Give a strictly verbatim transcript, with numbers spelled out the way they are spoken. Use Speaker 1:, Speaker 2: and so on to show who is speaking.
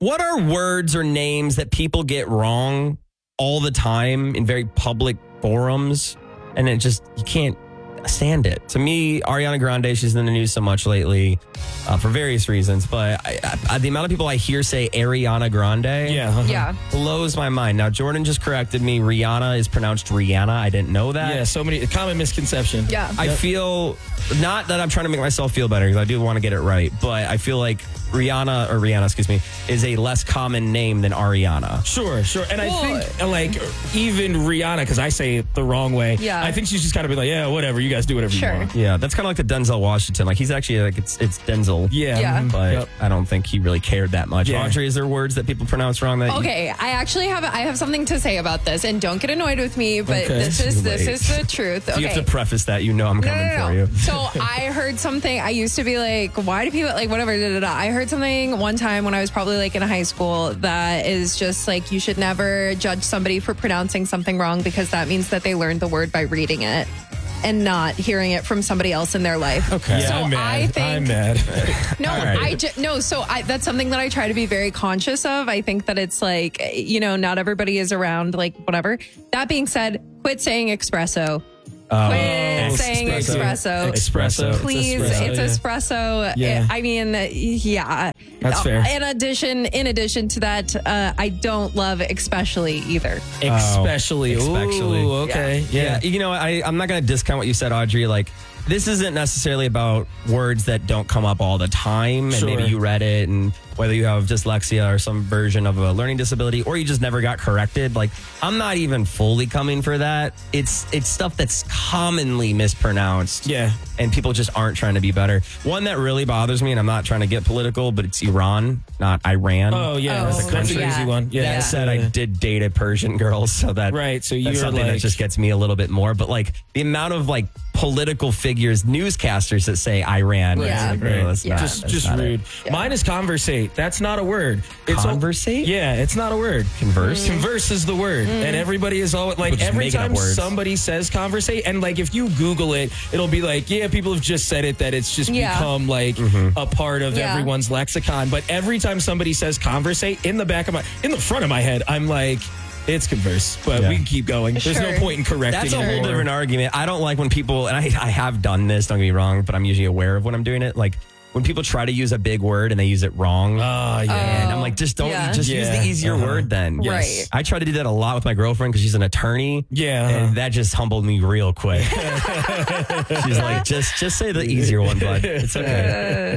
Speaker 1: What are words or names that people get wrong all the time in very public forums? And it just, you can't stand it. To me, Ariana Grande, she's in the news so much lately uh, for various reasons. But I, I, the amount of people I hear say Ariana Grande
Speaker 2: Yeah. uh-huh.
Speaker 3: Yeah.
Speaker 1: blows my mind. Now, Jordan just corrected me. Rihanna is pronounced Rihanna. I didn't know that.
Speaker 2: Yeah, so many, a common misconception.
Speaker 3: Yeah.
Speaker 1: I feel, not that I'm trying to make myself feel better, because I do want to get it right, but I feel like Rihanna, or Rihanna, excuse me, is a less common name than Ariana.
Speaker 2: Sure, sure. And I
Speaker 3: Well-
Speaker 2: think, uh, like, even Rihanna, because I say it the wrong way,
Speaker 3: Yeah.
Speaker 2: I think she's just kind of be like, yeah, whatever, you guys do whatever
Speaker 3: Sure.
Speaker 2: you want.
Speaker 1: Yeah, that's kind of like the Denzel Washington. Like, he's actually, like, it's it's Denzel.
Speaker 2: Yeah.
Speaker 3: Yeah.
Speaker 2: mhm.
Speaker 1: But
Speaker 2: Yep.
Speaker 1: I don't think he really cared that much.
Speaker 2: Yeah.
Speaker 1: Audrey, is there words that people pronounce wrong? That you-
Speaker 3: Okay, I actually have I have something to say about this, and don't get annoyed with me, but
Speaker 2: Okay.
Speaker 3: this is
Speaker 1: Too
Speaker 3: this
Speaker 1: late.
Speaker 3: is the truth.
Speaker 1: You
Speaker 3: Okay.
Speaker 1: have to preface that. You know I'm
Speaker 3: No,
Speaker 1: coming
Speaker 3: no, no,
Speaker 1: for
Speaker 3: no.
Speaker 1: you.
Speaker 3: So I heard something. I used to be like, why do people like whatever? Da, da, da. I heard something one time when I was probably like in high school that is just like you should never judge somebody for pronouncing something wrong, because that means that they learned the word by reading it and not hearing it from somebody else in their life.
Speaker 1: Okay.
Speaker 2: Yeah,
Speaker 3: So
Speaker 2: I'm mad.
Speaker 3: I think
Speaker 2: I'm mad.
Speaker 3: no,
Speaker 1: All right.
Speaker 3: I ju- no. So I, that's something that I try to be very conscious of. I think that it's like, you know, not everybody is around, like whatever. That being said, quit saying espresso.
Speaker 1: Oh,
Speaker 3: Quit saying espresso.
Speaker 1: Espresso.
Speaker 3: Please, it's espresso.
Speaker 2: Yeah.
Speaker 3: I mean, yeah.
Speaker 2: That's fair.
Speaker 3: In addition, in addition to that, uh, I don't love especially either.
Speaker 2: Especially.
Speaker 1: Especially.
Speaker 2: Ooh, okay.
Speaker 1: Yeah.
Speaker 2: Yeah.
Speaker 1: You know, I, I'm not going to discount what you said, Audrey. Like, this isn't necessarily about words that don't come up all the time. And
Speaker 2: Sure.
Speaker 1: maybe you read it, and whether you have dyslexia or some version of a learning disability, or you just never got corrected. Like, I'm not even fully coming for that. It's it's stuff that's commonly mispronounced.
Speaker 2: Yeah.
Speaker 1: And people just aren't trying to be better. One that really bothers me, and I'm not trying to get political, but it's Iran, not Iran.
Speaker 2: Oh, yeah.
Speaker 3: Oh,
Speaker 2: that's, that's an
Speaker 3: yeah.
Speaker 2: easy one. Yeah.
Speaker 1: That
Speaker 3: Yeah.
Speaker 1: said, I did date a Persian girl, so that
Speaker 2: Right, so
Speaker 1: that's
Speaker 2: you're
Speaker 1: something that
Speaker 2: like-
Speaker 1: just gets me a little bit more. But like the amount of like political figures, newscasters that say Iran, it's
Speaker 3: Yeah.
Speaker 1: like, oh,
Speaker 2: Right.
Speaker 1: that's
Speaker 3: Yeah.
Speaker 1: not-
Speaker 2: Just,
Speaker 1: that's
Speaker 2: just
Speaker 1: not it.
Speaker 2: rude. Mine is conversate. That's not a word. It's a-
Speaker 1: Conversate?
Speaker 2: yeah, it's not a word.
Speaker 1: Converse?
Speaker 2: Converse is the word, and everybody is all like
Speaker 1: People just
Speaker 2: every
Speaker 1: making up
Speaker 2: time
Speaker 1: words.
Speaker 2: somebody says conversate, and like if you Google it, it'll be like, yeah, people have just said it that it's just
Speaker 3: Yeah.
Speaker 2: become like
Speaker 1: Mm-hmm.
Speaker 2: a part of
Speaker 3: Yeah.
Speaker 2: everyone's lexicon. But every time somebody says conversate, in the back of my, in the front of my head, I'm like, it's converse. But
Speaker 1: Yeah.
Speaker 2: we can keep going. There's
Speaker 3: Sure.
Speaker 2: no point in correcting.
Speaker 1: That's a whole
Speaker 2: anymore.
Speaker 1: different argument. I don't like when people, and I, I have done this, don't get me wrong, but I'm usually aware of when I'm doing it. Like when people try to use a big word and they use it wrong.
Speaker 2: Oh, yeah.
Speaker 1: And I'm like, just don't,
Speaker 3: Yeah.
Speaker 1: just use
Speaker 2: Yeah.
Speaker 1: the easier
Speaker 2: Uh-huh.
Speaker 1: word then.
Speaker 3: Yes. Right.
Speaker 1: I try to do that a lot with my girlfriend because she's an attorney.
Speaker 2: Yeah.
Speaker 1: And that just humbled me real quick. She's like, just, just say the easier one, bud. It's okay.